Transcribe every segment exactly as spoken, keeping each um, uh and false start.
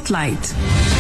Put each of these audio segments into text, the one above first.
Spotlight.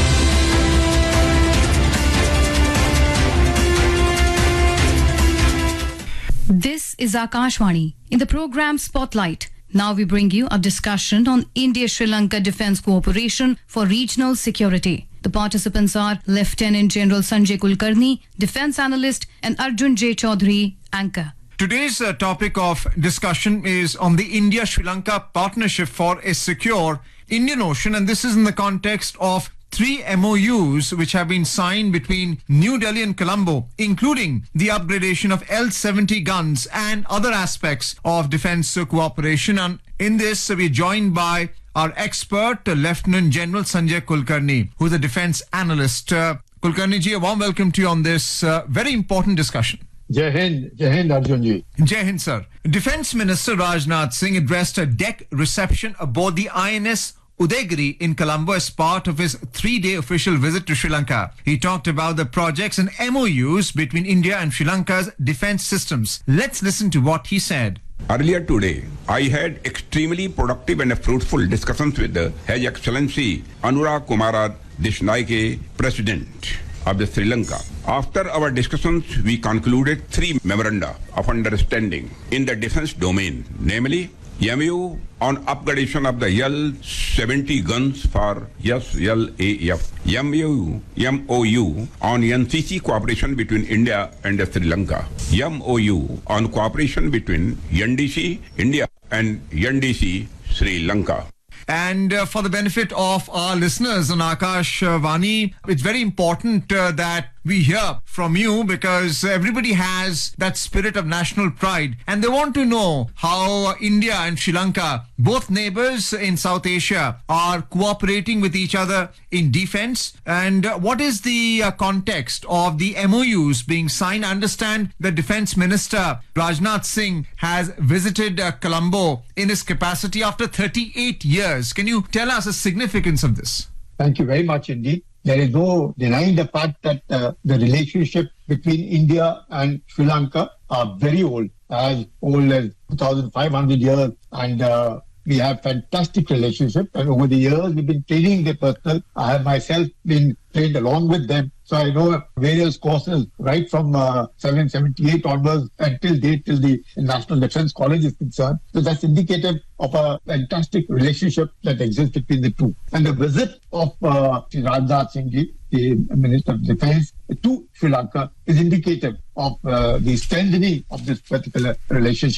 This is Akashvani. In the program Spotlight, now we bring you a discussion on India-Sri Lanka defence cooperation for regional security. The participants are Lieutenant General Sanjay Kulkarni, defence analyst, and Arjun J. Chaudhary, anchor. Today's uh, topic of discussion is on the India-Sri Lanka partnership for a secure Indian Ocean, and this is in the context of three M O Us which have been signed between New Delhi and Colombo, including the upgradation of L seventy guns and other aspects of defence cooperation. And in this, we're joined by our expert, uh, Lieutenant General Sanjay Kulkarni, who's a defence analyst. Uh, Kulkarni ji, a warm welcome to you on this uh, very important discussion. Jai Hind, Jai Hind, Arjun ji. Jai Hind, sir. Defence Minister Rajnath Singh addressed a deck reception aboard the I N S Udaygiri in Colombo as part of his three-day official visit to Sri Lanka. He talked about the projects and M O Us between India and Sri Lanka's defence systems. Let's listen to what he said. Earlier today, I had extremely productive and fruitful discussions with His Excellency Anurag Kumara Disnaike, President of the Sri Lanka. After our discussions, we concluded three memoranda of understanding in the defence domain, namely M O U on upgradation of the L seventy guns for S L A F, M O U, M O U on N C C cooperation between India and Sri Lanka, M O U on cooperation between N D C, India and N D C, Sri Lanka. And uh, for the benefit of our listeners on Akashvani, it's very important uh, that we hear from you, because everybody has that spirit of national pride and they want to know how India and Sri Lanka, both neighbors in South Asia, are cooperating with each other in defense. And uh, what is the uh, context of the M O Us being signed? I understand the Defense Minister Rajnath Singh has visited uh, Colombo in his capacity after thirty-eight years. Can you tell us the significance of this? Thank you very much indeed. There is no denying the fact that uh, the relationship between India and Sri Lanka are very old, as old as two thousand five hundred years, and uh, we have fantastic relationship. And over the years, we've been training the personnel. I have myself been trained along with them. So I know various courses right from uh, seven seventy-eight onwards until date, till the National Defence College is concerned. So that's indicative of a fantastic relationship that exists between the two. And the visit of uh, Rajnath Singh ji, the Minister of Defence, to Sri Lanka is indicative of uh, the strengthening of this particular relationship.